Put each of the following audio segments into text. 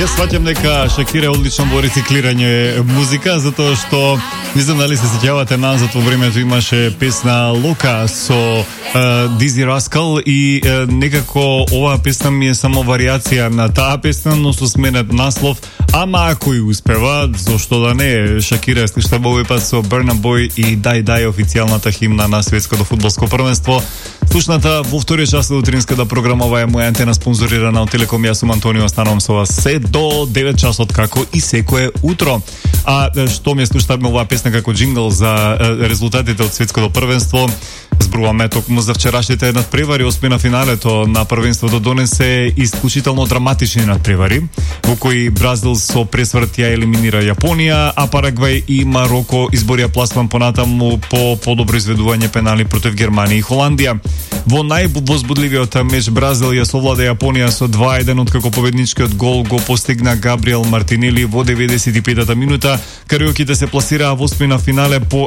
Јас сваќам дека Шакира е одлично во рециклирање музика, затоа што не знам дали се сеќавате назад во времето имаше песна Лока со Дизи Раскал и некако оваа песна ми е само варијација на таа песна, но со сменет наслов. Ама ако и успева, зошто да не? Шакира е слушнава овој пат со Burna Boy и Дай официјалната химна на светското фудбалско првенство. Слушната во вториот час од утринската програма, ова е моја антена спонзорирана од Телеком. Јас сум Антонио, останувам со вас се до 9 часот како и секое утро. А што ми слушаме оваа песна како джингл за резултатите од светското првенство? Зборуваме токму за вчерашните надпревари. Осмина финалето на првенството донесе исклучително драматични надпревари, во кои Бразил со пресврт ја елиминира Јапонија, а Парагвај и Мароко изборија пласман понатаму по подобро изведување пенали против Германија и Холандија. Во највозбудливиот меч Бразил ја совлада Јапонија со 2-1, откако победничкиот гол го постигна Габриел Мартинели во 95-та минута. Кариоките се пласираа во осмина финале по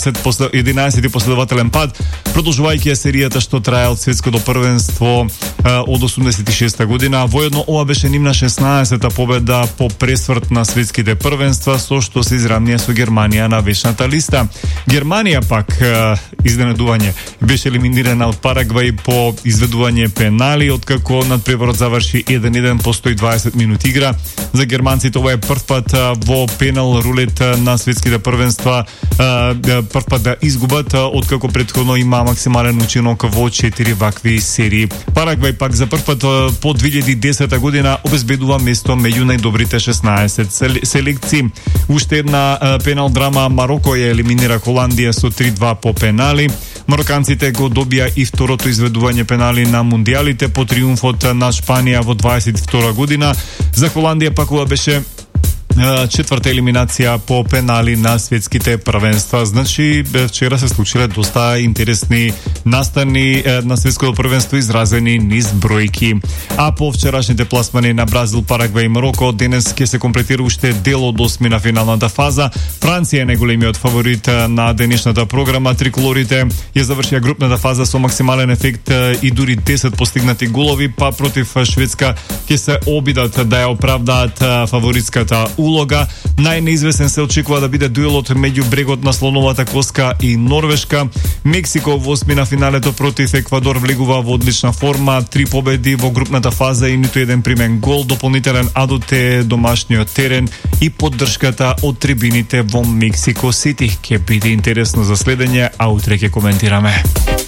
11 последователен пат, продолжувајќи серијата што трае од светското првенство од 86-та година. Воедно ова беше нивна 16-та победа по пресврт на светските првенства, со што се изравнија со Германија на вечната листа. Германија пак изненадување беше елиминирана од Парагвај по изведување пенали, откако надпреварот заврши 1-1 по 120 минути игра. За германците ова е прв пат во пенал рулет на светските првенства, прв пат да изгубат, откако претходно има максимален учинок во 4 вакви серии. Парагвај пак за прв пат по 2010 година обезбедува место меѓу најдобрите 16 селекции. Уште една пенал драма, Мароко ја елиминира Холандија со 3-2 по пенали. Мароканците го добија и второто изведување пенали на мундијалите по триумфот на Шпанија во 22 година. За Холандија пак ова беше четврта елиминација по пенали на светските првенства. Значи, вчера се случиле доста интересни настани на светското првенство, изразени низ бројки. А по вчерашните пласмани на Бразил, Парагвај и Мароко, денес ќе се комплетира уште дел од осмина финалната фаза. Франција е најголемиот фаворит на денешната програма. Триколорите ја завршија групната фаза со максимален ефект и дури 10 постигнати голови, па против Шведска ќе се обидат да ја оправдаат фаворитската улога. Најнеизвестен се очекува да биде дуелот меѓу брегот на слоновата коска и Норвешка. Мексико во осмина финалето против Еквадор влегува во одлична форма, 3 победи во групната фаза и ниту еден примен гол. Дополнителен адут е домашниот терен и поддршката од трибините во Мексико Сити. Ќе биде интересно за следење, а утре ќе коментираме.